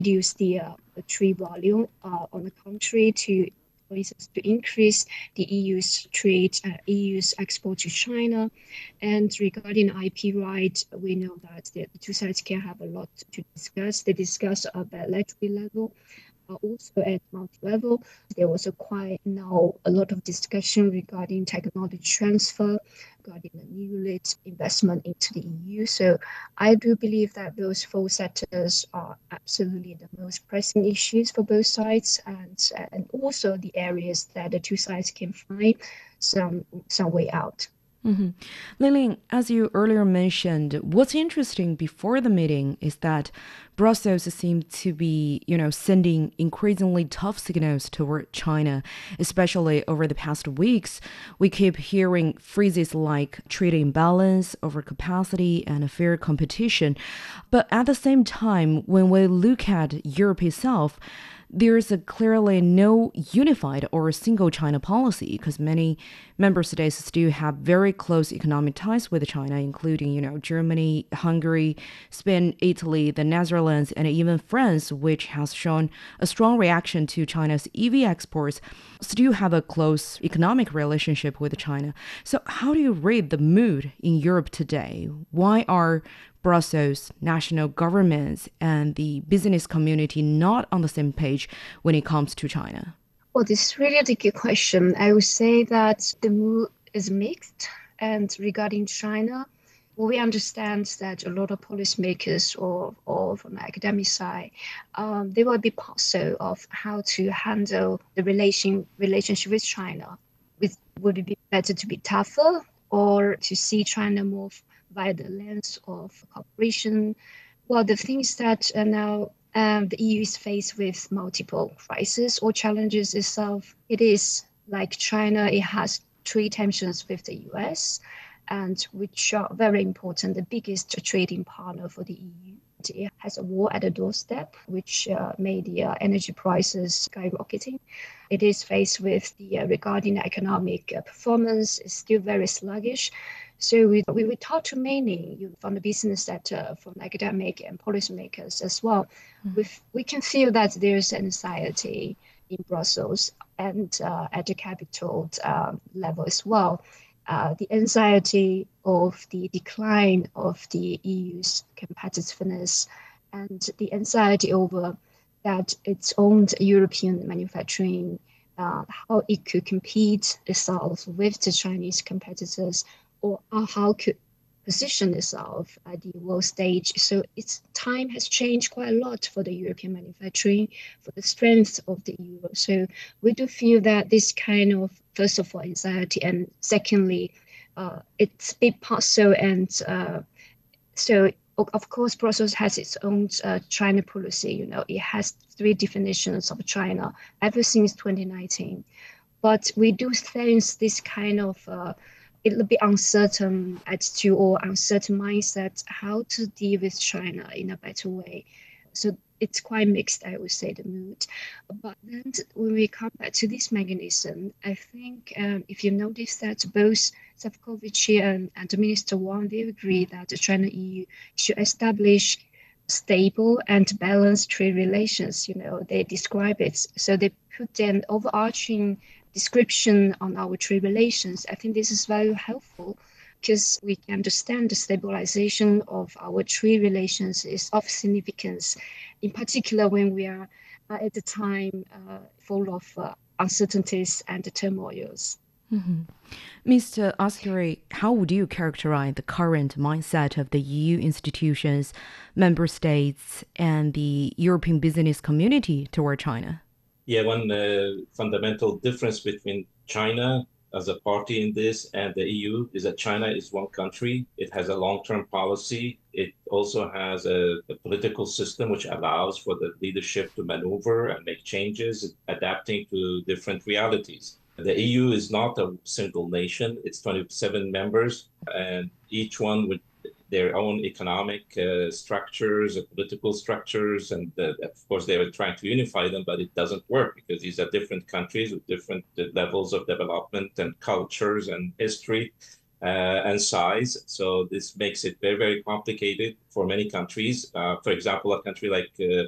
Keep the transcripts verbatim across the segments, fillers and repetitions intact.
reduce the, uh, the trade volume. Uh, on the contrary, to for instance, to increase the E U's trade, uh, E U's export to China. And regarding I P right, we know that the, the two sides can have a lot to discuss. They discuss at the bilateral level, uh, also at multi-level. There was a quite now a lot of discussion regarding technology transfer, regarding the new lit investment into the E U. So I do believe that those four sectors are absolutely the most pressing issues for both sides, and and also the areas that the two sides can find some some way out. Mm-hmm. Lilian, as you earlier mentioned, what's interesting before the meeting is that Brussels seemed to be, you know, sending increasingly tough signals toward China, especially over the past weeks. We keep hearing phrases like trade imbalance, overcapacity, and fair competition. But at the same time, when we look at Europe itself, there's a clearly no unified or single China policy because many member states still have very close economic ties with China, including, you know, Germany, Hungary, Spain, Italy, the Netherlands, and even France, which has shown a strong reaction to China's E V exports, still have a close economic relationship with China. So how do you read the mood in Europe today? Why are Brussels, national governments, and the business community not on the same page when it comes to China? Well, this is really a good question. I would say that the mood is mixed. And regarding China, well, we understand that a lot of policymakers or, or from the academic side, um, they will be puzzled of how to handle the relation relationship with China. With, would it be better to be tougher or to see China move via the lens of cooperation? Well, the things that are now um, the E U is faced with multiple crises or challenges itself. It is like China, it has trade tensions with the U S, and which are very important, the biggest trading partner for the E U. It has a war at the doorstep, which uh, made the uh, energy prices skyrocketing. It is faced with the uh, regarding economic uh, performance is still very sluggish. So we, we, we talk to many from the business sector, from academic and policymakers as well. we we can feel that there's anxiety in Brussels and uh, at the capital uh, level as well. Uh, the anxiety of the decline of the E U's competitiveness and the anxiety over that its own European manufacturing, uh, how it could compete itself with the Chinese competitors, or how could position itself at the world stage. So its time has changed quite a lot for the European manufacturing, for the strength of the euro. So we do feel that this kind of, first of all, anxiety, and secondly, uh, it's a bit puzzle, and uh, so of course Brussels has its own uh, China policy. You know, it has three definitions of China ever since twenty nineteen. But we do sense this kind of uh, a little bit uncertain attitude or uncertain mindset how to deal with China in a better way. So it's quite mixed, I would say, the mood. But then when we come back to this mechanism, I think um, if you notice that both Sefcovic and, and Minister Wang, they agree that the China E U should establish stable and balanced trade relations. You know, they describe it. So they put an overarching description on our trade relations. I think this is very helpful because we can understand the stabilization of our trade relations is of significance, in particular when we are uh, at the time uh, full of uh, uncertainties and turmoils. Mm-hmm. mister Askari, how would you characterize the current mindset of the E U institutions, member states, and the European business community toward China? Yeah, one uh, fundamental difference between China as a party in this and the E U is that China is one country. It has a long-term policy. It also has a, a political system which allows for the leadership to maneuver and make changes, adapting to different realities. The E U is not a single nation. It's twenty-seven members, and each one with their own economic uh, structures, uh, political structures, and uh, of course they were trying to unify them, but it doesn't work because these are different countries with different uh, levels of development and cultures and history uh, and size. So this makes it very, very complicated for many countries. Uh, for example, a country like uh,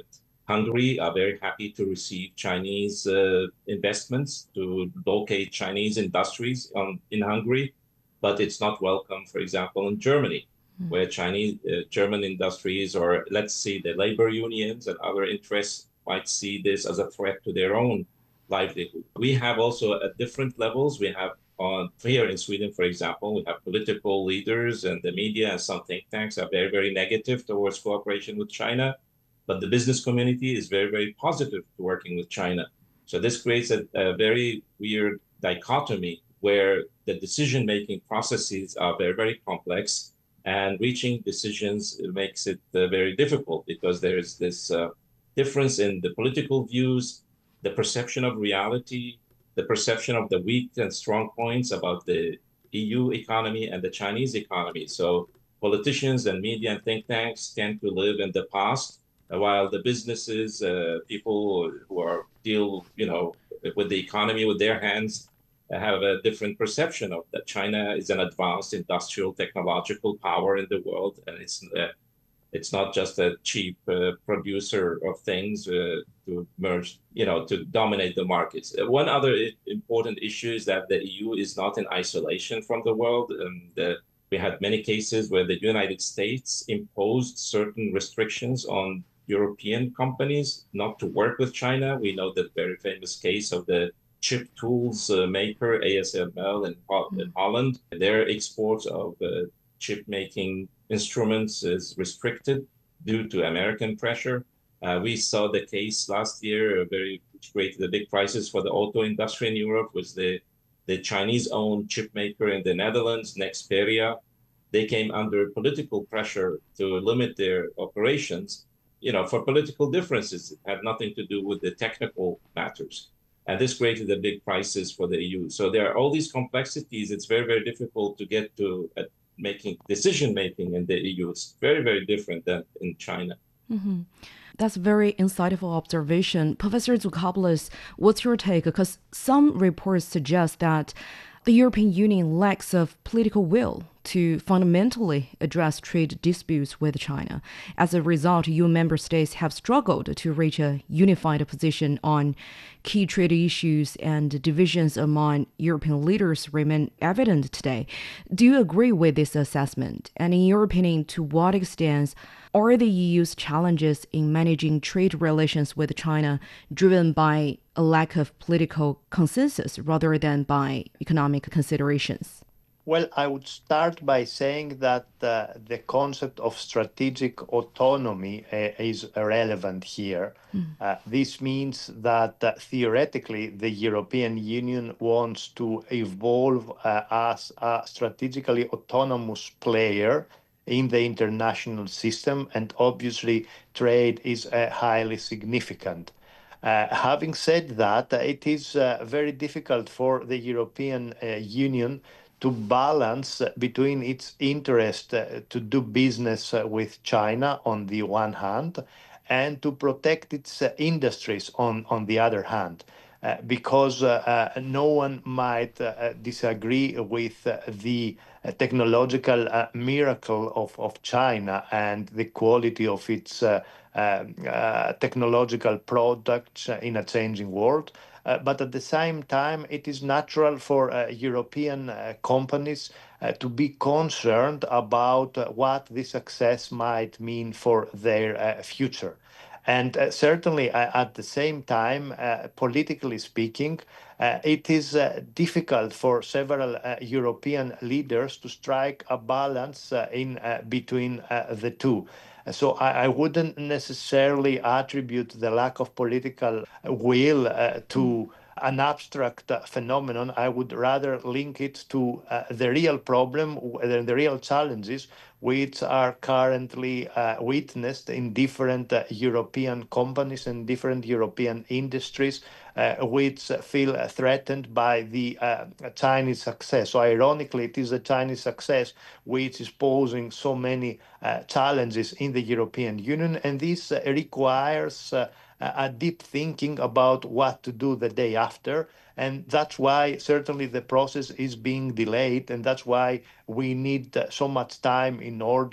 Hungary are very happy to receive Chinese uh, investments to locate Chinese industries on, in Hungary, but it's not welcome, for example, in Germany, Mm. where Chinese uh, German industries or let's say the labor unions and other interests might see this as a threat to their own livelihood. We have also at different levels. We have on here in Sweden, for example, we have political leaders and the media and some think tanks are very, very negative towards cooperation with China, but the business community is very, very positive to working with China. So this creates a, a very weird dichotomy where the decision-making processes are very, very complex, and reaching decisions makes it uh, very difficult because there is this uh, difference in the political views, the perception of reality, the perception of the weak and strong points about the E U economy and the Chinese economy. So politicians and media and think tanks tend to live in the past, while the businesses, uh, people who are deal, you know, with the economy with their hands, have a different perception of that. China is an advanced industrial technological power in the world, and it's uh, it's not just a cheap uh, producer of things uh, to merge, you know, to dominate the markets. Uh, One other important issue is that the E U is not in isolation from the world. Um, the, we had many cases where the United States imposed certain restrictions on European companies not to work with China. We know the very famous case of the chip tools uh, maker A S M L in, in Holland. Their exports of uh, chip making instruments is restricted due to American pressure. Uh, we saw the case last year, uh, very which created the big crisis for the auto industry in Europe, was the the Chinese-owned chip maker in the Netherlands, Nexperia. They came under political pressure to limit their operations, you know, for political differences. It had nothing to do with the technical matters. And this created a big crisis for the E U. So there are all these complexities. It's very, very difficult to get to a making decision making in the E U. It's very, very different than in China. Mm-hmm. That's a very insightful observation. Professor Zoukopoulos, what's your take? Because some reports suggest that the European Union lacks of political will to fundamentally address trade disputes with China. As a result, E U member states have struggled to reach a unified position on key trade issues, and divisions among European leaders remain evident today. Do you agree with this assessment? And in your opinion, to what extent are the E U's challenges in managing trade relations with China driven by a lack of political consensus rather than by economic considerations? Well, I would start by saying that uh, the concept of strategic autonomy uh, is relevant here. Mm. Uh, this means that uh, theoretically the European Union wants to evolve uh, as a strategically autonomous player in the international system, and obviously trade is uh, highly significant. Uh, having said that, it is uh, very difficult for the European uh, Union to balance between its interest uh, to do business uh, with China on the one hand and to protect its uh, industries on, on the other hand. Uh, because uh, uh, no one might uh, disagree with uh, the uh, technological uh, miracle of, of China and the quality of its uh, uh, uh, technological products in a changing world. Uh, but at the same time, it is natural for uh, European uh, companies uh, to be concerned about uh, what this success might mean for their uh, future. And uh, certainly, uh, at the same time, uh, politically speaking, uh, it is uh, difficult for several uh, European leaders to strike a balance uh, in uh, between uh, the two. So I, I wouldn't necessarily attribute the lack of political will uh, to an abstract uh, phenomenon. I would rather link it to uh, the real problem, uh, the real challenges which are currently uh, witnessed in different uh, European companies and different European industries, uh, which feel threatened by the uh, Chinese success. So ironically, it is the Chinese success which is posing so many uh, challenges in the European Union, and this uh, requires uh, a deep thinking about what to do the day after. And that's why certainly the process is being delayed. And that's why we need uh, so much time in order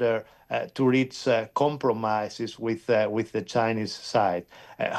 uh, to reach uh, compromises with uh, with the Chinese side. Uh,